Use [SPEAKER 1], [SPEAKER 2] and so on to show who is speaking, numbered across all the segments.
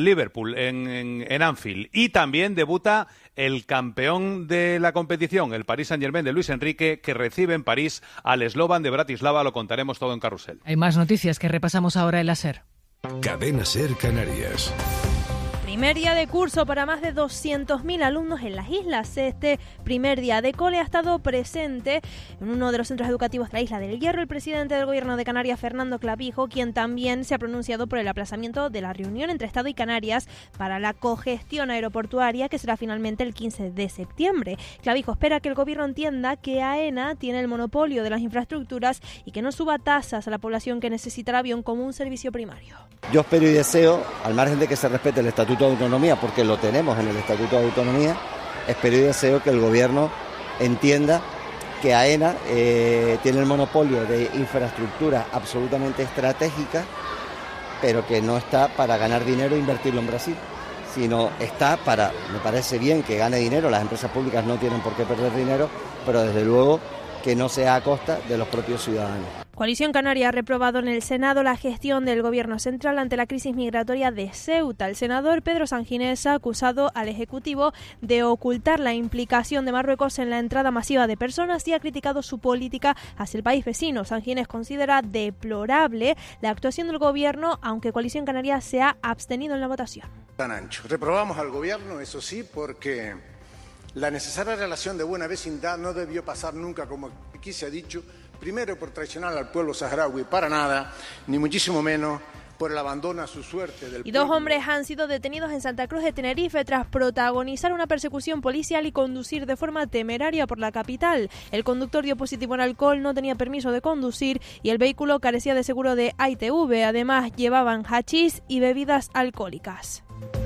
[SPEAKER 1] al Liverpool en Anfield. Y también debuta el campeón de la competición, el Paris Saint-Germain de Luis Enrique, que recibe en París al Slovan de Bratislava. Lo contaremos todo en Carrusel.
[SPEAKER 2] Hay más noticias que repasamos ahora en la SER.
[SPEAKER 3] Cadena SER Canarias.
[SPEAKER 4] Primer día de curso para más de 200.000 alumnos en las islas. Este primer día de cole ha estado presente en uno de los centros educativos de la isla del Hierro el presidente del Gobierno de Canarias, Fernando Clavijo, quien también se ha pronunciado por el aplazamiento de la reunión entre Estado y Canarias para la cogestión aeroportuaria, que será finalmente el 15 de septiembre. Clavijo espera que el Gobierno entienda que AENA tiene el monopolio de las infraestructuras y que no suba tasas a la población que necesita el avión como un servicio primario.
[SPEAKER 5] Yo espero y deseo, al margen de que se respete el Estatuto de Autonomía, porque lo tenemos en el Estatuto de Autonomía, espero y deseo que el Gobierno entienda que AENA tiene el monopolio de infraestructura absolutamente estratégica, pero que no está para ganar dinero e invertirlo en Brasil, sino está para, me parece bien que gane dinero, las empresas públicas no tienen por qué perder dinero, pero desde luego que no sea a costa de los propios ciudadanos.
[SPEAKER 4] Coalición Canaria ha reprobado en el Senado la gestión del Gobierno central ante la crisis migratoria de Ceuta. El senador Pedro Sanginés ha acusado al Ejecutivo de ocultar la implicación de Marruecos en la entrada masiva de personas y ha criticado su política hacia el país vecino. Sanginés considera deplorable la actuación del Gobierno, aunque Coalición Canaria se ha abstenido en la votación.
[SPEAKER 6] Tan ancho. Reprobamos al Gobierno, eso sí, porque la necesaria relación de buena vecindad no debió pasar nunca, como aquí se ha dicho, primero por traicionar al pueblo saharaui para nada, ni muchísimo menos por el abandono a su suerte del pueblo.
[SPEAKER 4] Y dos hombres han sido detenidos en Santa Cruz de Tenerife tras protagonizar una persecución policial y conducir de forma temeraria por la capital. El conductor dio positivo en alcohol, no tenía permiso de conducir y el vehículo carecía de seguro de ITV. Además, llevaban hachís y bebidas alcohólicas.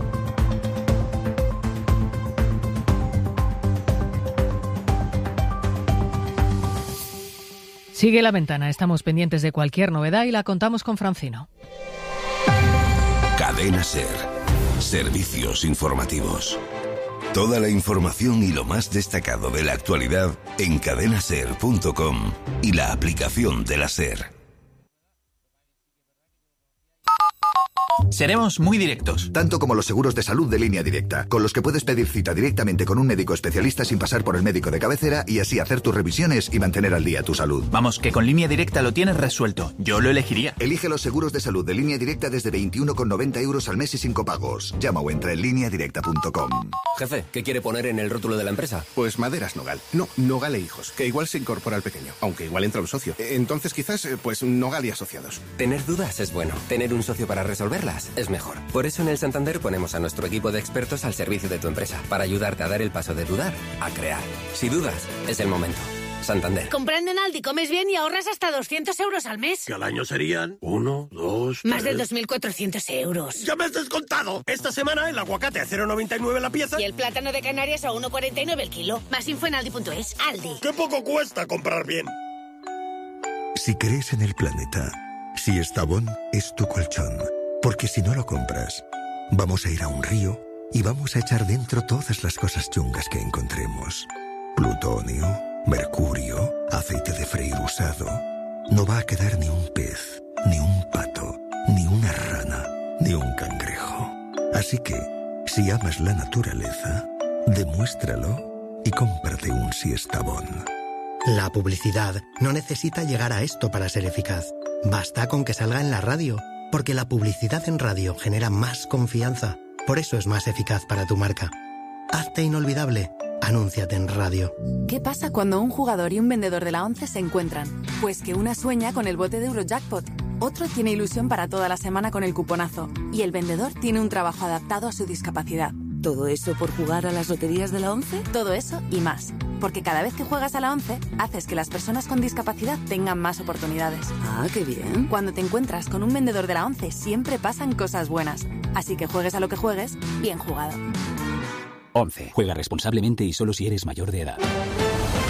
[SPEAKER 2] Sigue La Ventana, estamos pendientes de cualquier novedad y la contamos con Francino.
[SPEAKER 3] Cadena SER. Servicios informativos. Toda la información y lo más destacado de la actualidad en cadenaser.com y la aplicación de la SER.
[SPEAKER 7] Seremos muy directos.
[SPEAKER 8] Tanto como los seguros de salud de Línea Directa, con los que puedes pedir cita directamente con un médico especialista sin pasar por el médico de cabecera y así hacer tus revisiones y mantener al día tu salud.
[SPEAKER 7] Vamos, que con Línea Directa lo tienes resuelto. Yo lo elegiría.
[SPEAKER 8] Elige los seguros de salud de Línea Directa desde 21,90 € al mes y sin copagos. Llama o entra en lineadirecta.com.
[SPEAKER 9] Jefe, ¿qué quiere poner en el rótulo de la empresa?
[SPEAKER 10] Pues Maderas Nogal. No, Nogal e Hijos, que igual se incorpora al pequeño, aunque igual entra un socio. Entonces quizás, pues Nogal y Asociados.
[SPEAKER 9] Tener dudas es bueno. Tener un socio para resolverlas es mejor. Por eso en el Santander ponemos a nuestro equipo de expertos al servicio de tu empresa, para ayudarte a dar el paso de dudar a crear. Si dudas, es el momento. Santander.
[SPEAKER 11] Comprando en Aldi comes bien y ahorras hasta 200 € al mes.
[SPEAKER 12] Que al año serían 1, 2, 3...
[SPEAKER 11] Más de 2.400 €.
[SPEAKER 12] ¡Ya me has descontado! Esta semana el aguacate a 0,99 la pieza.
[SPEAKER 11] Y el plátano de Canarias a 1,49 el kilo. Más info en aldi.es. Aldi.
[SPEAKER 12] ¡Qué poco cuesta comprar bien!
[SPEAKER 13] Si crees en el planeta, si Estavón es tu colchón. Porque si no lo compras, vamos a ir a un río y vamos a echar dentro todas las cosas chungas que encontremos. Plutonio, mercurio, aceite de freír usado. No va a quedar ni un pez, ni un pato, ni una rana, ni un cangrejo. Así que, si amas la naturaleza, demuéstralo y cómprate un Siestabón.
[SPEAKER 14] La publicidad no necesita llegar a esto para ser eficaz. Basta con que salga en la radio. Porque la publicidad en radio genera más confianza. Por eso es más eficaz para tu marca. Hazte inolvidable. Anúnciate en radio.
[SPEAKER 15] ¿Qué pasa cuando un jugador y un vendedor de la 11 se encuentran? Pues que una sueña con el bote de Eurojackpot, otro tiene ilusión para toda la semana con el cuponazo y el vendedor tiene un trabajo adaptado a su discapacidad. ¿Todo eso por jugar a las loterías de la 11? Todo eso y más. Porque cada vez que juegas a la 11, haces que las personas con discapacidad tengan más oportunidades.
[SPEAKER 11] Ah, qué bien.
[SPEAKER 15] Cuando te encuentras con un vendedor de la 11, siempre pasan cosas buenas. Así que juegues a lo que juegues, bien jugado.
[SPEAKER 16] 11. Juega responsablemente y solo si eres mayor de edad.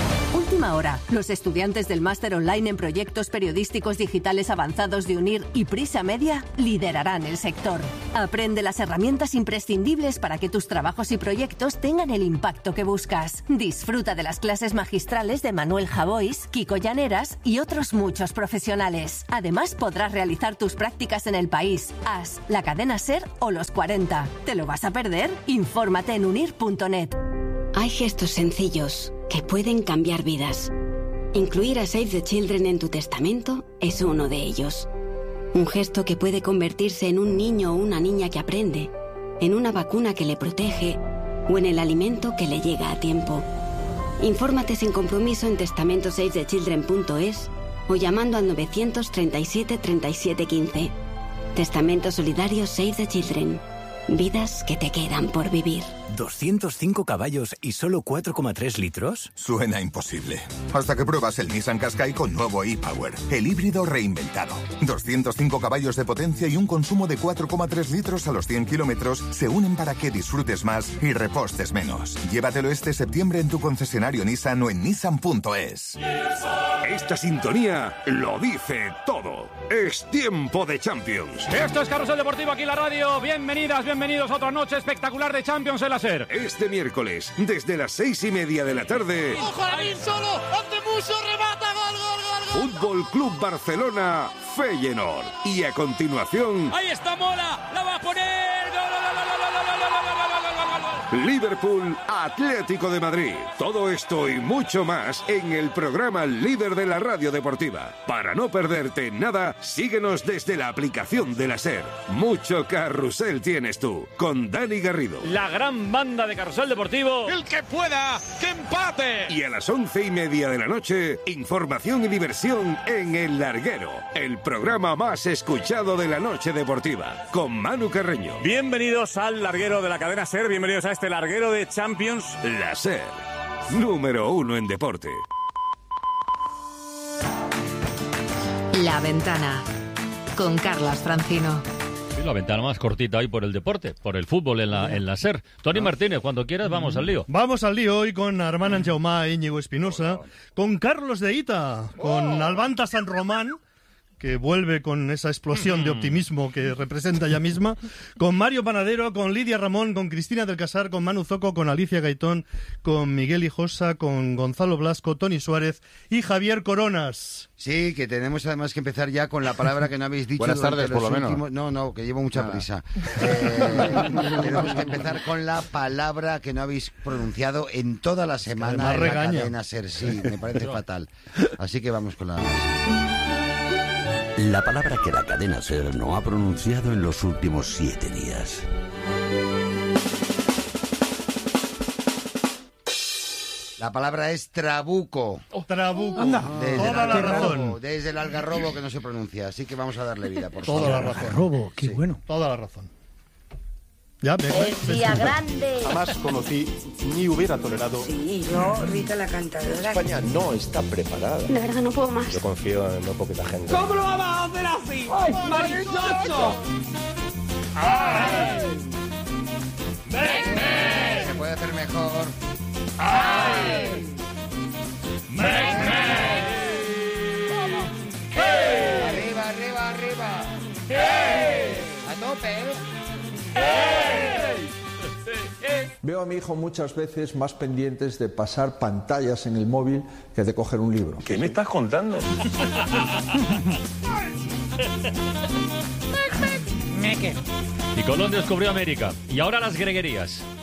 [SPEAKER 16] última hora, los estudiantes del máster online en proyectos periodísticos digitales avanzados de UNIR y Prisa Media liderarán el sector. Aprende las herramientas imprescindibles para que tus trabajos y proyectos tengan el impacto que buscas. Disfruta de las clases magistrales de Manuel Javois, Kiko Llaneras y otros muchos profesionales. Además, podrás realizar tus prácticas en El País, AS, la cadena SER o Los 40. ¿Te lo vas a perder? Infórmate en unir.net.
[SPEAKER 17] Hay gestos sencillos que pueden cambiar vidas. Incluir a Save the Children en tu testamento es uno de ellos. Un gesto que puede convertirse en un niño o una niña que aprende, en una vacuna que le protege o en el alimento que le llega a tiempo. Infórmate sin compromiso en testamentosavethechildren.es o llamando al 937 37 15. Testamento solidario Save the Children. Vidas que te quedan por vivir.
[SPEAKER 18] ¿205 caballos y solo 4,3 litros?
[SPEAKER 19] Suena imposible. Hasta que pruebas el Nissan Qashqai con nuevo e-Power, el híbrido reinventado. 205 caballos de potencia y un consumo de 4,3 litros a los 100 kilómetros se unen para que disfrutes más y repostes menos. Llévatelo este septiembre en tu concesionario Nissan o en nissan.es.
[SPEAKER 20] Esta sintonía lo dice todo. Es tiempo de Champions.
[SPEAKER 21] Esto es Carrusel Deportivo, aquí en la radio. Bienvenidas, bienvenidos a otra noche espectacular de Champions en la SER.
[SPEAKER 20] Este miércoles, desde las 6:30 de la tarde...
[SPEAKER 22] ¡Ojo a Lamin solo! ¡Ante Muso! ¡Remata! ¡Gol, gol, gol!
[SPEAKER 20] Fútbol Club Barcelona, Feyenoord. Y a continuación...
[SPEAKER 22] ¡Ahí está Mola! ¡La va a poner!
[SPEAKER 20] Liverpool, Atlético de Madrid. Todo esto y mucho más en el programa líder de la radio deportiva. Para no perderte nada, síguenos desde la aplicación de la SER. Mucho carrusel tienes tú, con Dani Garrido.
[SPEAKER 21] La gran banda de Carrusel Deportivo.
[SPEAKER 22] ¡El que pueda, que empate!
[SPEAKER 20] Y a las 11:30 de la noche, información y diversión en El Larguero, el programa más escuchado de la noche deportiva, con Manu Carreño.
[SPEAKER 21] Bienvenidos al Larguero de la cadena SER, bienvenidos a este Larguero de Champions.
[SPEAKER 20] La SER, número 1 en deporte.
[SPEAKER 2] La Ventana, con Carlas Francino.
[SPEAKER 23] Sí, la ventana más cortita hoy por el deporte, por el fútbol en la SER. Toni Martínez, cuando quieras, vamos al lío.
[SPEAKER 24] Vamos al lío hoy con Armand Anjaumá e Íñigo Espinosa, con Carlos de Ita, con Albanta San Román, que vuelve con esa explosión de optimismo que representa ella misma, con Mario Panadero, con Lidia Ramón, con Cristina del Casar, con Manu Zoco, con Alicia Gaitón, con Miguel Hijosa, con Gonzalo Blasco, Tony Suárez y Javier Coronas.
[SPEAKER 25] Sí, que tenemos además que empezar ya con la palabra que no habéis dicho.
[SPEAKER 26] Buenas tardes, por lo menos.
[SPEAKER 25] No, que llevo mucha prisa. Tenemos que empezar con la palabra que no habéis pronunciado en toda la semana en la cadena SER. Sí, me parece fatal. Así que vamos con la...
[SPEAKER 27] La palabra que la cadena SER no ha pronunciado en los últimos 7 días.
[SPEAKER 25] La palabra es trabuco.
[SPEAKER 24] Trabuco.
[SPEAKER 25] Anda.
[SPEAKER 24] Toda la razón.
[SPEAKER 25] Desde el algarrobo que no se pronuncia. Así que vamos a darle vida, por favor.
[SPEAKER 24] Toda la razón.
[SPEAKER 26] Algarrobo, qué bueno.
[SPEAKER 24] Toda la razón. Ya,
[SPEAKER 28] El día grande.
[SPEAKER 26] Jamás conocí ni hubiera tolerado.
[SPEAKER 28] Sí, yo, Rita la cantadora.
[SPEAKER 26] España no está preparada.
[SPEAKER 28] De verdad no puedo más.
[SPEAKER 26] Yo confío en muy poquita gente.
[SPEAKER 22] ¿Cómo lo vamos a hacer así? ¡Ay, marichocho!
[SPEAKER 25] ¡Ay! Se puede hacer mejor.
[SPEAKER 22] ¡Ay!
[SPEAKER 25] Arriba, arriba, arriba. A tope,
[SPEAKER 26] Veo a mi hijo muchas veces más pendientes de pasar pantallas en el móvil que de coger un libro.
[SPEAKER 20] ¿Qué me estás contando?
[SPEAKER 23] Y Colón descubrió América. Y ahora las greguerías.